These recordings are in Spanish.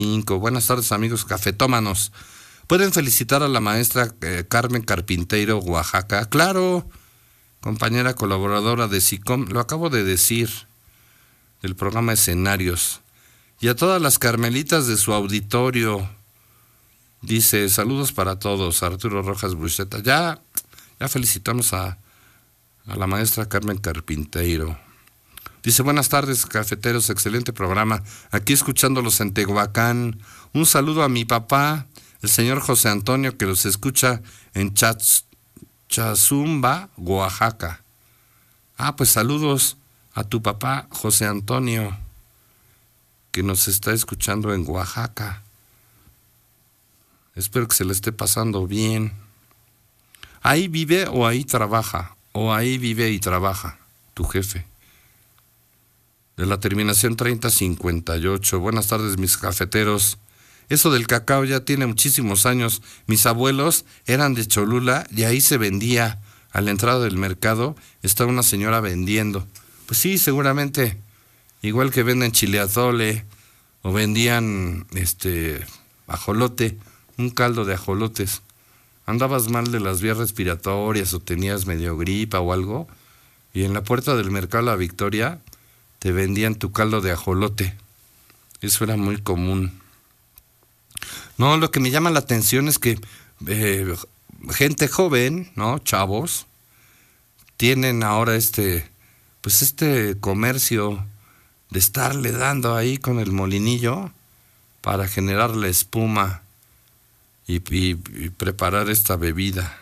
Buenas tardes, amigos cafetómanos. ¿Pueden felicitar a la maestra Carmen Carpinteiro, Oaxaca? Claro, compañera colaboradora de SICOM, lo acabo de decir, del programa Escenarios. Y a todas las carmelitas de su auditorio, dice, saludos para todos, Arturo Rojas Brucheta. Ya felicitamos a la maestra Carmen Carpinteiro. Dice, buenas tardes, cafeteros, excelente programa. Aquí escuchándolos en Tehuacán. Un saludo a mi papá, el señor José Antonio, que los escucha en Chazumba, Oaxaca. Pues saludos a tu papá, José Antonio, que nos está escuchando en Oaxaca. Espero que se le esté pasando bien. ¿Ahí vive o ahí trabaja? O ahí vive y trabaja tu jefe. De la terminación 3058. Buenas tardes, mis cafeteros. Eso del cacao ya tiene muchísimos años. Mis abuelos eran de Cholula y ahí se vendía. A la entrada del mercado estaba una señora vendiendo. Pues sí, seguramente, igual que venden chileatole o vendían ajolote, un caldo de ajolotes. Andabas mal de las vías respiratorias o tenías medio gripa o algo, y en la puerta del mercado La Victoria te vendían tu caldo de ajolote. Eso era muy común. No, lo que me llama la atención es que gente joven, ¿no? Chavos, tienen ahora este comercio de estarle dando ahí con el molinillo para generar la espuma y preparar esta bebida.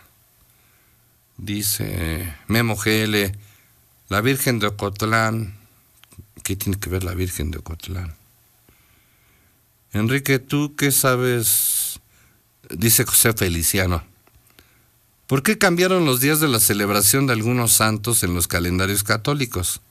Dice Memo GL, la Virgen de Ocotlán. ¿Qué tiene que ver la Virgen de Ocotlán? Enrique, ¿tú qué sabes? Dice José Feliciano. ¿Por qué cambiaron los días de la celebración de algunos santos en los calendarios católicos?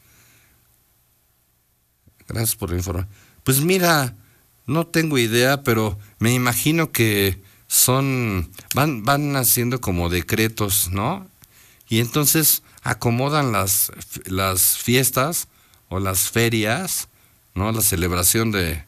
Gracias por la información. Pues mira, no tengo idea, pero me imagino que van haciendo como decretos, ¿no? Y entonces acomodan las fiestas o las ferias, ¿no? La celebración de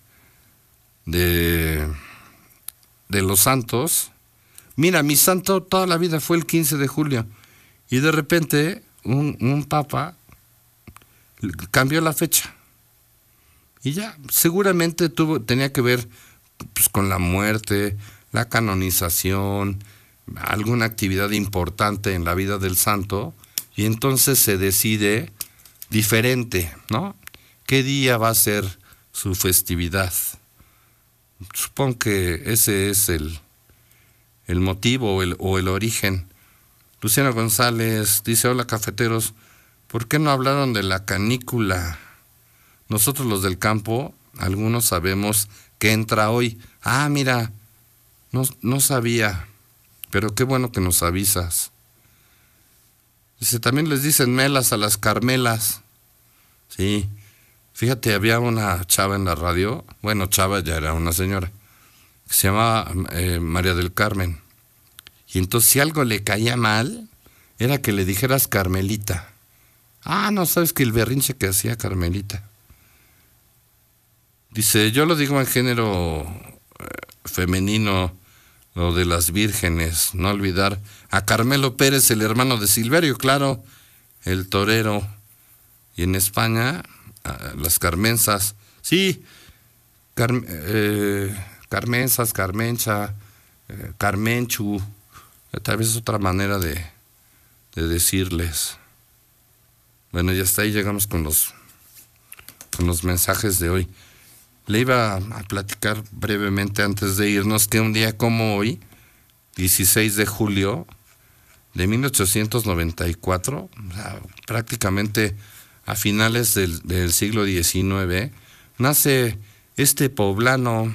los santos. Mira, mi santo toda la vida fue el 15 de julio. Y de repente un papa cambió la fecha. Y ya, seguramente tenía que ver pues, con la muerte, la canonización, alguna actividad importante en la vida del santo. Y entonces se decide diferente, ¿no? ¿Qué día va a ser su festividad? Supongo que ese es el motivo o el origen. Luciano González dice, hola cafeteros, ¿por qué no hablaron de la canícula? Nosotros los del campo, algunos sabemos que entra hoy. Mira, no sabía, pero qué bueno que nos avisas. Dice, también les dicen melas a las Carmelas. Sí, fíjate, había una chava en la radio, bueno, chava ya era una señora, que se llamaba María del Carmen. Y entonces si algo le caía mal, era que le dijeras Carmelita. No sabes que el berrinche que hacía Carmelita. Dice, yo lo digo en género femenino, lo de las vírgenes, no olvidar a Carmelo Pérez, el hermano de Silverio, claro, el torero. Y en España, las carmensas, sí, carmensas, carmencha, carmenchu, tal vez es otra manera de decirles. Bueno, ya hasta ahí llegamos con los mensajes de hoy. Le iba a platicar brevemente antes de irnos que un día como hoy, 16 de julio de 1894, o sea, prácticamente a finales del siglo XIX, nace este poblano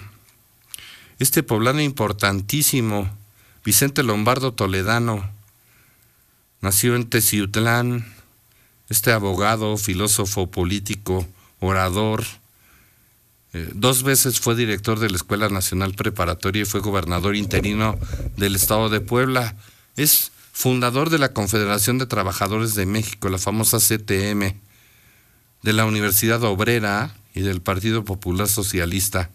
importantísimo, Vicente Lombardo Toledano. Nació en Teciutlán, este abogado, filósofo, político, orador. 2 veces fue director de la Escuela Nacional Preparatoria y fue gobernador interino del estado de Puebla. Es fundador de la Confederación de Trabajadores de México, la famosa CTM, de la Universidad Obrera y del Partido Popular Socialista.